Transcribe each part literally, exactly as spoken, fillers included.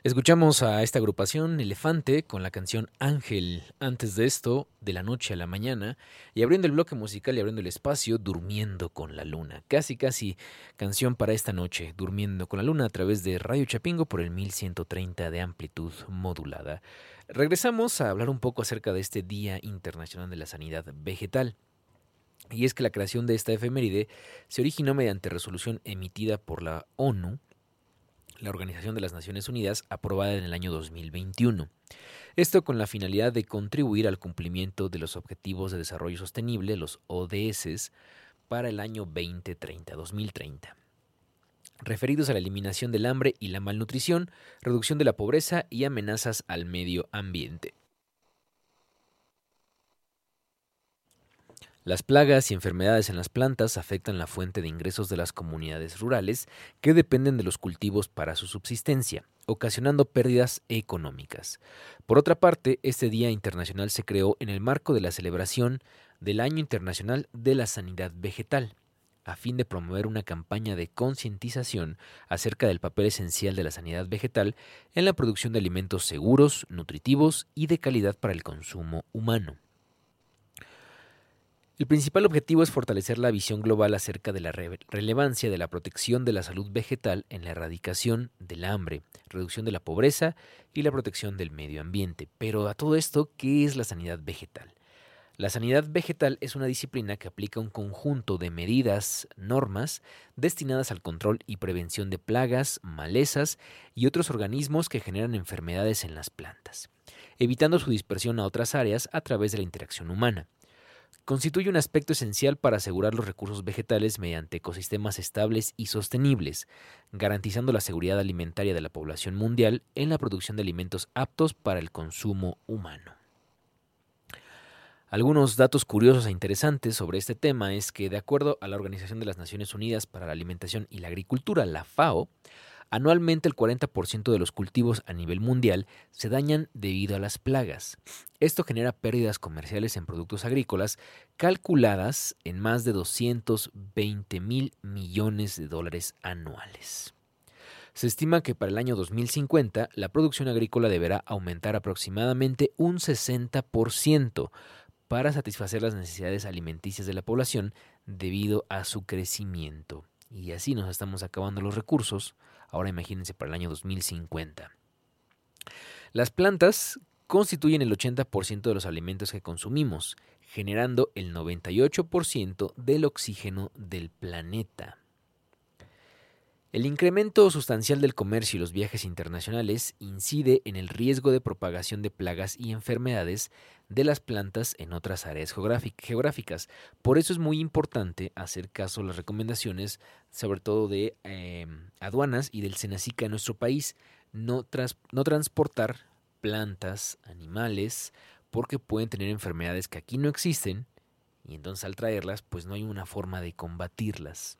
Escuchamos a esta agrupación Elefante con la canción Ángel. Antes de esto, De la noche a la mañana, y abriendo el bloque musical y abriendo el espacio, Durmiendo con la luna. Casi, casi canción para esta noche, Durmiendo con la luna a través de Radio Chapingo por el mil ciento treinta de amplitud modulada. Regresamos a hablar un poco acerca de este Día Internacional de la Sanidad Vegetal. Y es que la creación de esta efeméride se originó mediante resolución emitida por la ONU, la Organización de las Naciones Unidas, aprobada en el año dos mil veintiuno. Esto con la finalidad de contribuir al cumplimiento de los Objetivos de Desarrollo Sostenible, los O D S, para el año veinte treinta, dos mil treinta, referidos a la eliminación del hambre y la malnutrición, reducción de la pobreza y amenazas al medio ambiente. Las plagas y enfermedades en las plantas afectan la fuente de ingresos de las comunidades rurales que dependen de los cultivos para su subsistencia, ocasionando pérdidas económicas. Por otra parte, este Día Internacional se creó en el marco de la celebración del Año Internacional de la Sanidad Vegetal, a fin de promover una campaña de concientización acerca del papel esencial de la sanidad vegetal en la producción de alimentos seguros, nutritivos y de calidad para el consumo humano. El principal objetivo es fortalecer la visión global acerca de la re- relevancia de la protección de la salud vegetal en la erradicación del hambre, reducción de la pobreza y la protección del medio ambiente. Pero a todo esto, ¿qué es la sanidad vegetal? La sanidad vegetal es una disciplina que aplica un conjunto de medidas, normas, destinadas al control y prevención de plagas, malezas y otros organismos que generan enfermedades en las plantas, evitando su dispersión a otras áreas a través de la interacción humana. Constituye un aspecto esencial para asegurar los recursos vegetales mediante ecosistemas estables y sostenibles, garantizando la seguridad alimentaria de la población mundial en la producción de alimentos aptos para el consumo humano. Algunos datos curiosos e interesantes sobre este tema es que, de acuerdo a la Organización de las Naciones Unidas para la Alimentación y la Agricultura, la FAO, anualmente el cuarenta por ciento de los cultivos a nivel mundial se dañan debido a las plagas. Esto genera pérdidas comerciales en productos agrícolas calculadas en más de doscientos veinte mil millones de dólares anuales. Se estima que para el año dos mil cincuenta la producción agrícola deberá aumentar aproximadamente un sesenta por ciento para satisfacer las necesidades alimenticias de la población debido a su crecimiento. Y así nos estamos acabando los recursos. Ahora imagínense para el año dos mil cincuenta. Las plantas constituyen el ochenta por ciento de los alimentos que consumimos, generando el noventa y ocho por ciento del oxígeno del planeta. El incremento sustancial del comercio y los viajes internacionales incide en el riesgo de propagación de plagas y enfermedades de las plantas en otras áreas geográficas. Por eso es muy importante hacer caso a las recomendaciones, sobre todo de eh, aduanas y del SENACICA en nuestro país, no, tras, no transportar plantas, animales, porque pueden tener enfermedades que aquí no existen y entonces al traerlas pues no hay una forma de combatirlas.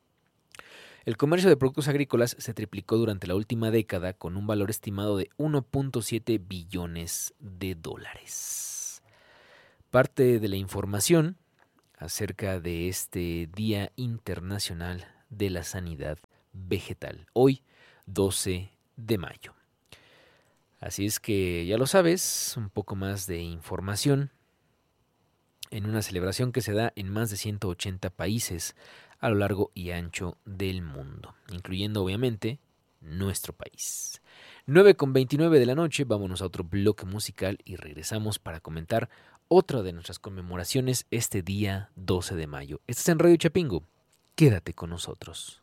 El comercio de productos agrícolas se triplicó durante la última década con un valor estimado de uno punto siete billones de dólares. Parte de la información acerca de este Día Internacional de la Sanidad Vegetal, hoy doce de mayo. Así es que ya lo sabes, un poco más de información en una celebración que se da en más de ciento ochenta países a lo largo y ancho del mundo, incluyendo obviamente nuestro país. nueve con veintinueve de la noche, vámonos a otro bloque musical y regresamos para comentar otra de nuestras conmemoraciones este día doce de mayo. Estás en Radio Chapingo, quédate con nosotros.